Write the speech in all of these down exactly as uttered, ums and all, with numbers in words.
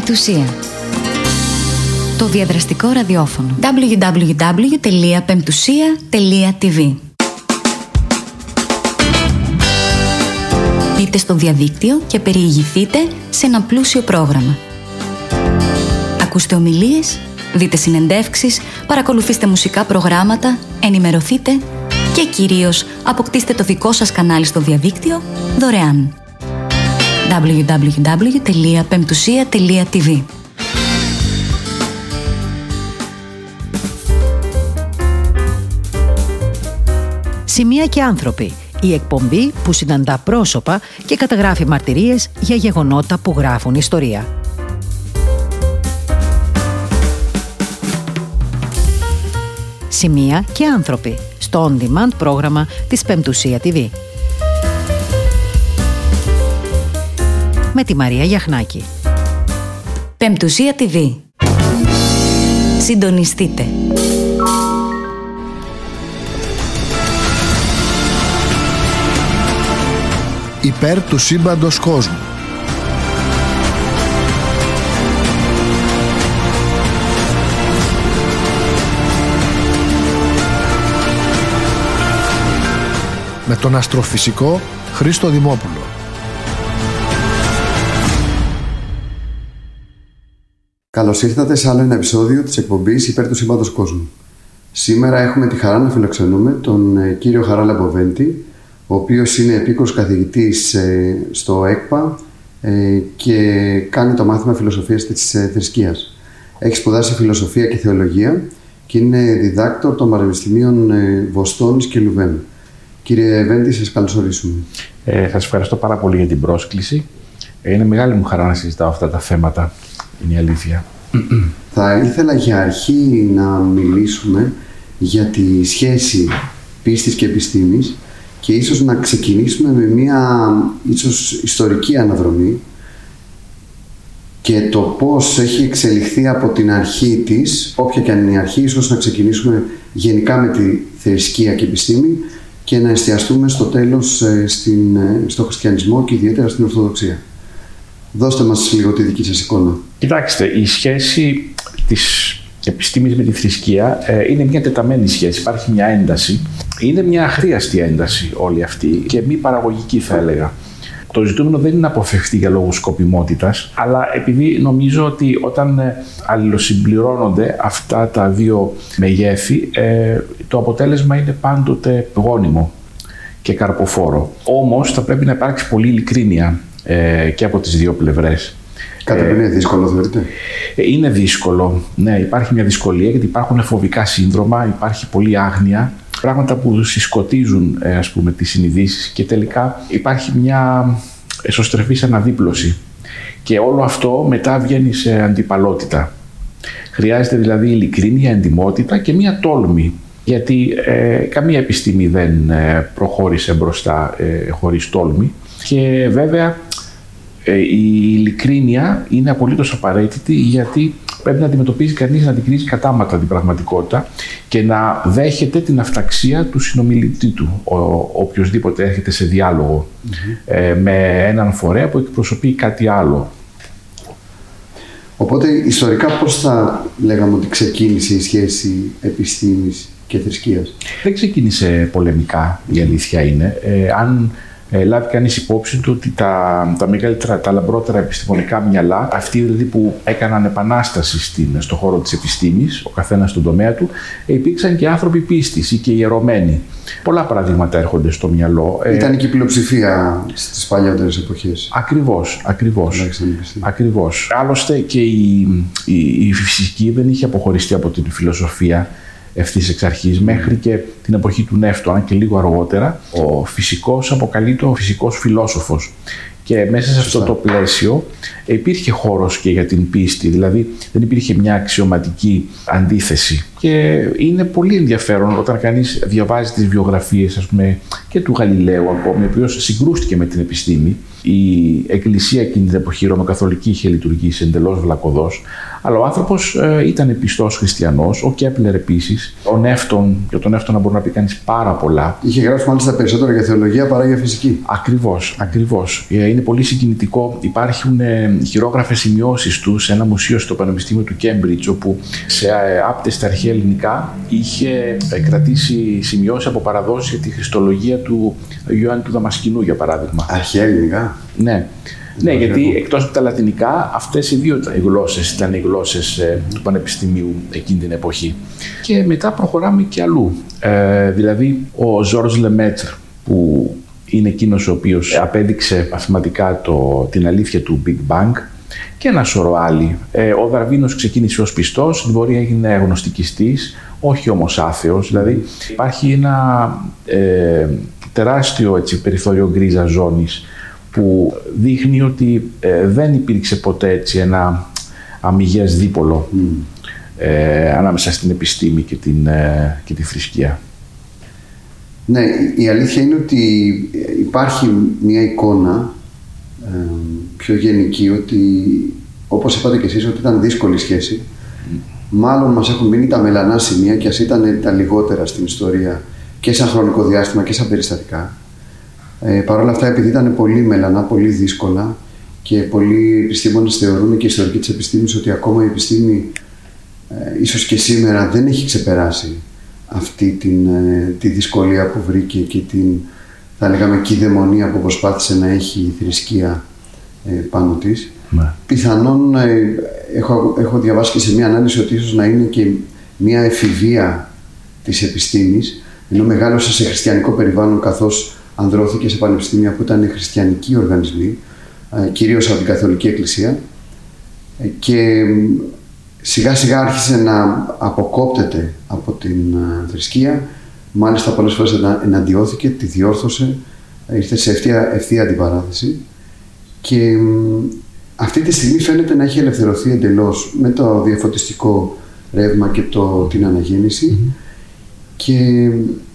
Πεμπτουσία. Το διαδραστικό ραδιόφωνο. ντάμπλιου ντάμπλιου ντάμπλιου τελεία πεμπτουσία τελεία τι βι. Μπείτε στο διαδίκτυο και περιηγηθείτε σε ένα πλούσιο πρόγραμμα. Ακούστε ομιλίες, δείτε συνεντεύξεις, παρακολουθήστε μουσικά προγράμματα, ενημερωθείτε και κυρίως αποκτήστε το δικό σας κανάλι στο διαδίκτυο δωρεάν. ντάμπλιου ντάμπλιου ντάμπλιου τελεία πεμπτουσία τελεία τι βι. Σημεία και άνθρωποι. Η εκπομπή που συναντά πρόσωπα και καταγράφει μαρτυρίες για γεγονότα που γράφουν ιστορία. Σημεία και άνθρωποι. Στο On Demand πρόγραμμα της Πεμπτουσία τι βι. Με τη Μαρία Γιαχνάκη. Πεμπτουσία τι βι. Συντονιστείτε. Υπέρ του σύμπαντος κόσμου. Με τον αστροφυσικό Χρήστο Δημόπουλο. Καλώς ήρθατε σε άλλο ένα επεισόδιο της εκπομπής Υπέρ του σύμπαντος κόσμου. Σήμερα έχουμε τη χαρά να φιλοξενούμε τον κύριο Χαράλαμπο Μποβέντη, ο οποίος είναι επίκουρος καθηγητής στο ΕΚΠΑ και κάνει το μάθημα φιλοσοφίας της θρησκείας. Έχει σπουδάσει φιλοσοφία και θεολογία και είναι διδάκτορ των Πανεπιστημίων Βοστόνης και Λουβέν. Κύριε Βέντη, σας καλωσορίσουμε. Ε, σας ευχαριστώ πάρα πολύ για την πρόσκληση. Είναι μεγάλη μου χαρά να συζητάω αυτά τα θέματα. Είναι η αλήθεια. Θα ήθελα για αρχή να μιλήσουμε για τη σχέση πίστης και επιστήμης και ίσως να ξεκινήσουμε με μια ίσως ιστορική αναδρομή και το πώς έχει εξελιχθεί από την αρχή της, όποια και αν είναι η αρχή, ίσως να ξεκινήσουμε γενικά με τη θρησκεία και επιστήμη και να εστιαστούμε στο τέλος στην, στο χριστιανισμό και ιδιαίτερα στην Ορθοδοξία. Δώστε μας λίγο τη δική σας εικόνα. Κοιτάξτε, η σχέση της επιστήμης με τη θρησκεία ε, είναι μια τεταμένη σχέση. Υπάρχει μια ένταση. Είναι μια αχρίαστη ένταση όλη αυτή και μη παραγωγική, θα έλεγα. Το ζητούμενο δεν είναι να αποφευχθεί για λόγους σκοπιμότητας, αλλά επειδή νομίζω ότι όταν αλληλοσυμπληρώνονται αυτά τα δύο μεγέθη, ε, το αποτέλεσμα είναι πάντοτε γόνιμο και καρποφόρο. Όμως θα πρέπει να υπάρξει πολύ ειλικρίνεια ε, και από τις δύο πλευρές. Κάτι που είναι δύσκολο, θεωρείτε? Είναι δύσκολο. Ναι, υπάρχει μια δυσκολία γιατί υπάρχουν φοβικά σύνδρομα, υπάρχει πολλή άγνοια, πράγματα που συσκοτίζουν ε, ας πούμε, τις συνειδήσεις και τελικά υπάρχει μια εσωστρεφής αναδίπλωση. Και όλο αυτό μετά βγαίνει σε αντιπαλότητα. Χρειάζεται δηλαδή ειλικρίνεια, εντιμότητα και μια τόλμη. Γιατί ε, καμία επιστήμη δεν ε, προχώρησε μπροστά ε, χωρίς τόλμη. Και βέβαια η ειλικρίνεια είναι απολύτως απαραίτητη γιατί πρέπει να αντιμετωπίζει κανείς, να αντικρίζει κατάματα την πραγματικότητα και να δέχεται την αυταξία του συνομιλητή του, ο, οποιοσδήποτε έρχεται σε διάλογο mm-hmm. ε, με έναν φορέα που εκπροσωπεί κάτι άλλο. Οπότε ιστορικά πώς θα λέγαμε ότι ξεκίνησε η σχέση επιστήμης και θρησκείας? Δεν ξεκίνησε πολεμικά, η αλήθεια είναι. Ε, αν Ε, λάβει κανείς υπόψη του ότι τα, τα μεγαλύτερα, τα λαμπρότερα επιστημονικά μυαλά, αυτοί δηλαδή που έκαναν επανάσταση στην, στον χώρο της επιστήμης, ο καθένας στον τομέα του, ε, υπήρξαν και άνθρωποι πίστης ή και ιερωμένοι. Πολλά παραδείγματα έρχονται στο μυαλό. Ήταν και η πλειοψηφία στις παλιότερες εποχές. Ακριβώς, ακριβώς. ακριβώς. Άλλωστε και η, η, η φυσική δεν είχε αποχωριστεί από την φιλοσοφία ευθύς εξ αρχής, μέχρι και την εποχή του Νεύτου, αν και λίγο αργότερα, ο φυσικός αποκαλείται ο φυσικός φιλόσοφος. Και μέσα σε αυτό το πλαίσιο υπήρχε χώρος και για την πίστη, δηλαδή δεν υπήρχε μια αξιωματική αντίθεση. Και είναι πολύ ενδιαφέρον όταν κανείς διαβάζει τις βιογραφίες, ας πούμε, και του Γαλιλαίου ακόμη, ο οποίος συγκρούστηκε με την επιστήμη Η Εκκλησία εκείνη την εποχή, η Ρωμαιοκαθολική, είχε λειτουργήσει εντελώς βλακωδώς. Αλλά ο άνθρωπος ε, ήταν πιστός χριστιανός, ο Κέπλερ επίσης, ο Νεύτων, για τον Νεύτωνα μπορεί να πει κανείς πάρα πολλά. Είχε γράψει μάλιστα περισσότερα για θεολογία παρά για φυσική. Ακριβώς, ακριβώς. Ε, είναι πολύ συγκινητικό. Υπάρχουν ε, χειρόγραφες σημειώσεις του σε ένα μουσείο στο Πανεπιστήμιο του Κέμπριτζ, όπου σε ε, άπτες στα αρχαία ελληνικά είχε ε, κρατήσει σημειώσεις από παραδόσεις για τη χριστολογία του Ιωάννη του Δαμασκηνού, για παράδειγμα. Αρχαία ελληνικά. Ναι. Ναι, γιατί εκτός από τα λατινικά, αυτές οι δύο γλώσσες ήταν οι γλώσσες ε, του Πανεπιστημίου εκείνη την εποχή. Και μετά προχωράμε και αλλού. Ε, δηλαδή, ο Ζορζ Λεμέτρ, που είναι εκείνος ο οποίος απέδειξε μαθηματικά το, την αλήθεια του Big Bang, και ένα σωρό άλλοι. Ε, ο Δαρβίνος ξεκίνησε ως πιστός, στην πορεία έγινε αγνωστικιστής, όχι όμως άθεος. Δηλαδή, υπάρχει ένα ε, τεράστιο έτσι, περιθώριο γκρίζα ζώνης, που δείχνει ότι ε, δεν υπήρξε ποτέ έτσι ένα αμιγές δίπολο mm. ε, ανάμεσα στην επιστήμη και την, ε, και τη θρησκεία. Ναι, η αλήθεια είναι ότι υπάρχει μια εικόνα ε, πιο γενική, ότι όπως είπατε και εσείς, ότι ήταν δύσκολη σχέση. Mm. Μάλλον μας έχουν μείνει τα μελανά σημεία, και ας ήταν τα λιγότερα στην ιστορία και σαν χρονικό διάστημα και σαν περιστατικά. Ε, Παρ' όλα αυτά, επειδή ήταν πολύ μελανά, πολύ δύσκολα, και πολλοί επιστήμονες θεωρούν, και οι ιστορικοί της επιστήμης, ότι ακόμα η επιστήμη ε, ίσως και σήμερα δεν έχει ξεπεράσει αυτή την, ε, τη δυσκολία που βρήκε και την, θα λέγαμε, κυδαιμονία που προσπάθησε να έχει η θρησκεία ε, πάνω της. Ναι. Πιθανόν ε, έχω, έχω διαβάσει και σε μια ανάλυση ότι ίσως να είναι και μια εφηβεία της επιστήμης, ενώ μεγάλωσε σε χριστιανικό περιβάλλον, καθώς ανδρώθηκε σε πανεπιστήμια που ήταν χριστιανικοί οργανισμοί, κυρίως από την Καθολική Εκκλησία, και σιγά σιγά άρχισε να αποκόπτεται από την θρησκεία. Μάλιστα πολλές φορές εναντιώθηκε, τη διόρθωσε, ήρθε σε ευθεία, ευθεία αντιπαράθεση, και αυτή τη στιγμή φαίνεται να έχει ελευθερωθεί εντελώς με το διαφωτιστικό ρεύμα και το, την αναγέννηση. Mm-hmm. Και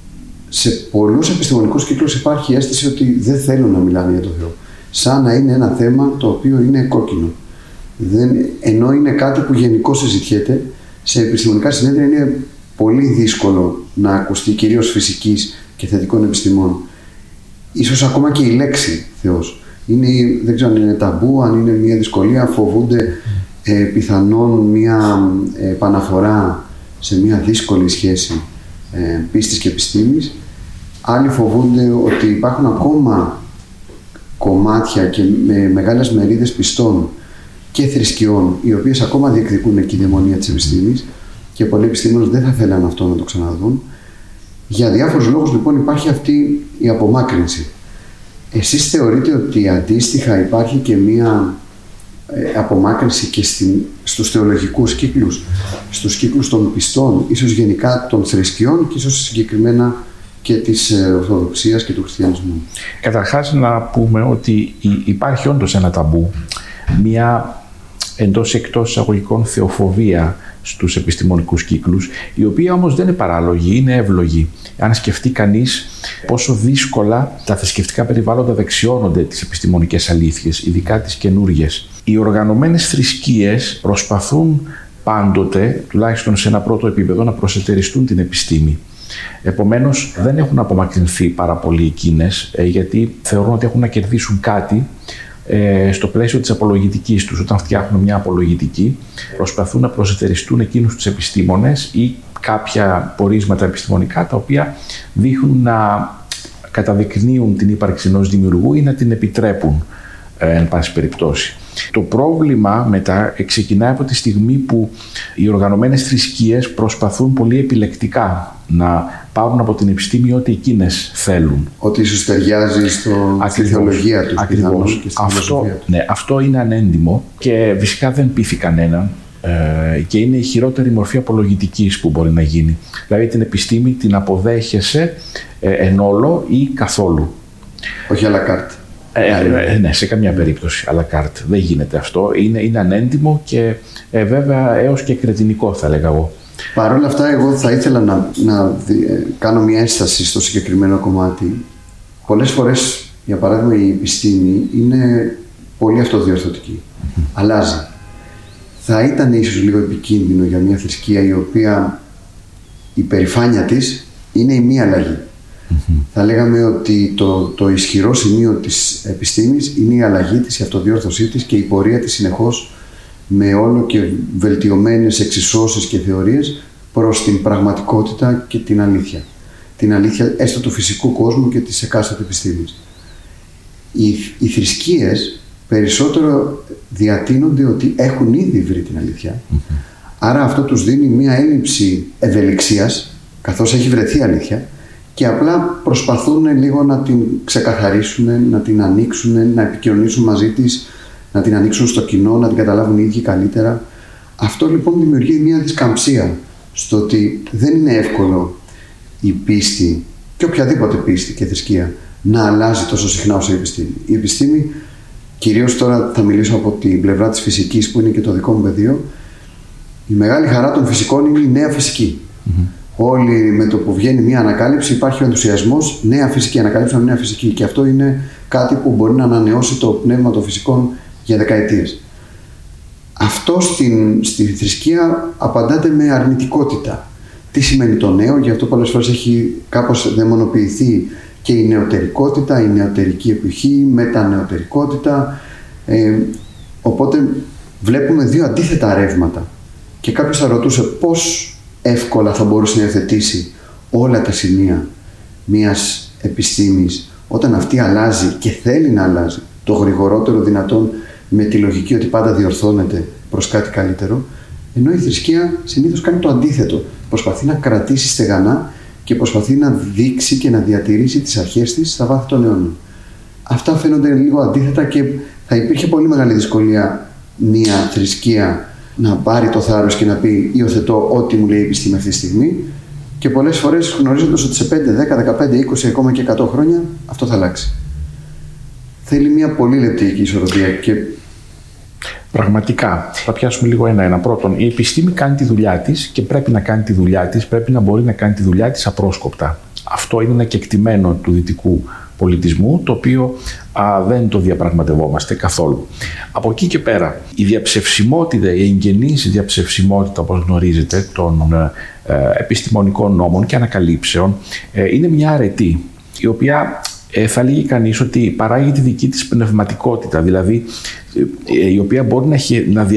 σε πολλούς επιστημονικούς κύκλους υπάρχει αίσθηση ότι δεν θέλουν να μιλάνε για τον Θεό. Σαν να είναι ένα θέμα το οποίο είναι κόκκινο. Δεν, ενώ είναι κάτι που γενικώς συζητιέται, σε επιστημονικά συνέδρια είναι πολύ δύσκολο να ακουστεί, κυρίως φυσικής και θετικών επιστημών. Ίσως ακόμα και η λέξη Θεός. Είναι, δεν ξέρω αν είναι ταμπού, αν είναι μια δυσκολία, φοβούνται ε, πιθανόν μια ε, επαναφορά σε μια δύσκολη σχέση ε, πίστης και επιστήμης. Άλλοι φοβούνται ότι υπάρχουν ακόμα κομμάτια και με μεγάλες μερίδες πιστών και θρησκειών, οι οποίες ακόμα διεκδικούν εκεί η δαιμονία της επιστήμης, και πολλοί επιστήμονες δεν θα θέλαν αυτό να το ξαναδούν. Για διάφορους λόγους λοιπόν υπάρχει αυτή η απομάκρυνση. Εσείς θεωρείτε ότι αντίστοιχα υπάρχει και μία ε, απομάκρυνση και στην, στους θεολογικούς κύκλους, στους κύκλους των πιστών, ίσως γενικά των θρησκειών και ίσως συγκεκριμένα και της ε, Ορθοδοξίας και του Χριστιανισμού? Καταρχάς να πούμε ότι υπάρχει όντως ένα ταμπού, μία εντός εκτός εισαγωγικών θεοφοβία στους επιστημονικούς κύκλους, η οποία όμως δεν είναι παράλογη, είναι εύλογη. Αν σκεφτεί κανείς πόσο δύσκολα τα θρησκευτικά περιβάλλοντα δεξιώνονται τις επιστημονικές αλήθειες, ειδικά τις καινούργιες. Οι οργανωμένες θρησκείες προσπαθούν πάντοτε, τουλάχιστον σε ένα πρώτο επίπεδο, να προσετεριστούν την επιστήμη. Επομένως, δεν έχουν απομακρυνθεί πάρα πολύ εκείνες, γιατί θεωρούν ότι έχουν να κερδίσουν κάτι στο πλαίσιο της απολογητικής τους. Όταν φτιάχνουν μια απολογητική, προσπαθούν να προσετεριστούν εκείνους τους επιστήμονες ή κάποια πορίσματα επιστημονικά, τα οποία δείχνουν να καταδεικνύουν την ύπαρξη ενός δημιουργού ή να την επιτρέπουν, εν πάση περιπτώσει. Το πρόβλημα μετά ξεκινάει από τη στιγμή που οι οργανωμένες θρησκείες προσπαθούν πολύ επιλεκτικά να πάρουν από την επιστήμη ό,τι εκείνες θέλουν. Ότι ίσως ταιριάζει στο, στη θεολογία τους. Ακριβώς. Και στη αυτό, τους. Ναι, αυτό είναι ανέντιμο και φυσικά δεν πείθει κανέναν, ε, και είναι η χειρότερη μορφή απολογητικής που μπορεί να γίνει. Δηλαδή την επιστήμη την αποδέχεσαι ε, εν όλο ή καθόλου. Όχι à la carte. Ε, ε, ναι, σε καμιά περίπτωση à la carte. Δεν γίνεται αυτό. Είναι, είναι ανέντιμο και ε, βέβαια έως και κρετινικό, θα έλεγα εγώ. Παρ' όλα αυτά, εγώ θα ήθελα να, να δι, ε, κάνω μια ένσταση στο συγκεκριμένο κομμάτι. Πολλές φορές Για παράδειγμα, η επιστήμη είναι πολύ αυτοδιορθωτική. Mm-hmm. Αλλάζει. Θα ήταν ίσως λίγο επικίνδυνο για μια θρησκεία η οποία η περηφάνεια της είναι η μη αλλαγή. Mm-hmm. Θα λέγαμε ότι το, το ισχυρό σημείο της επιστήμης είναι η αλλαγή της, η αυτοδιόρθωσή της και η πορεία της συνεχώς με όλο και βελτιωμένες εξισώσεις και θεωρίες προς την πραγματικότητα και την αλήθεια. Την αλήθεια έστω του φυσικού κόσμου και της εκάστοτε επιστήμης. Οι, οι θρησκείες περισσότερο διατείνονται ότι έχουν ήδη βρει την αλήθεια. Mm-hmm. Άρα αυτό τους δίνει μια έλλειψη ευελιξίας, καθώς έχει βρεθεί αλήθεια, και απλά προσπαθούν λίγο να την ξεκαθαρίσουν, να την ανοίξουν, να επικοινωνήσουν μαζί της, να την ανοίξουν στο κοινό, να την καταλάβουν οι ίδιοι καλύτερα. Αυτό λοιπόν δημιουργεί μια δισκαμψία στο ότι δεν είναι εύκολο η πίστη και οποιαδήποτε πίστη και θρησκεία να αλλάζει τόσο συχνά όσο η επιστήμη. Η επιστήμη, κυρίως τώρα θα μιλήσω από την πλευρά της φυσικής που είναι και το δικό μου πεδίο, η μεγάλη χαρά των φυσικών είναι η νέα φυσική. Mm-hmm. Όλοι με το που βγαίνει μια ανακάλυψη υπάρχει ο ενθουσιασμός, νέα φυσική, ανακαλύψαμε νέα φυσική, και αυτό είναι κάτι που μπορεί να ανανεώσει το πνεύμα των φυσικών για δεκαετίες. Αυτό στην, στη θρησκεία απαντάται με αρνητικότητα. Τι σημαίνει το νέο? Γι' αυτό πολλές φορές έχει κάπως δαιμονοποιηθεί και η νεωτερικότητα, η νεωτερική εποχή, μετανεωτερικότητα. Ε, οπότε βλέπουμε δύο αντίθετα ρεύματα. Και κάποιος θα ρωτούσε πώς εύκολα θα μπορούσε να υιοθετήσει όλα τα σημεία μιας επιστήμης όταν αυτή αλλάζει και θέλει να αλλάζει το γρηγορότερο δυνατόν, με τη λογική ότι πάντα διορθώνεται προς κάτι καλύτερο, ενώ η θρησκεία συνήθως κάνει το αντίθετο. Προσπαθεί να κρατήσει στεγανά και προσπαθεί να δείξει και να διατηρήσει τις αρχές της στα βάθη των αιώνων. Αυτά φαίνονται λίγο αντίθετα και θα υπήρχε πολύ μεγάλη δυσκολία μια θρησκεία να πάρει το θάρρος και να πει υιοθετώ ό,τι μου λέει η επιστήμη αυτή τη στιγμή, και πολλές φορές γνωρίζοντας ότι σε πέντε, δέκα, δεκαπέντε, είκοσι, ακόμα και εκατό χρόνια αυτό θα αλλάξει. Θέλει μια πολύ λεπτή ισορροπία και... Πραγματικά. Θα πιάσουμε λίγο ένα-ένα. Πρώτον, η επιστήμη κάνει τη δουλειά της και πρέπει να κάνει τη δουλειά της, πρέπει να μπορεί να κάνει τη δουλειά της απρόσκοπτα. Αυτό είναι ένα κεκτημένο του δυτικού πολιτισμού, το οποίο α, δεν το διαπραγματευόμαστε καθόλου. Από εκεί και πέρα, η διαψευσιμότητα, η εγγενής διαψευσιμότητα, όπως γνωρίζετε, των ε, επιστημονικών νόμων και ανακαλύψεων, ε, είναι μια αρετή, η οποία ε, θα λέγει κανείς ότι παράγει τη δική της πνευματικότητα, δηλαδή ε, η οποία μπορεί να, να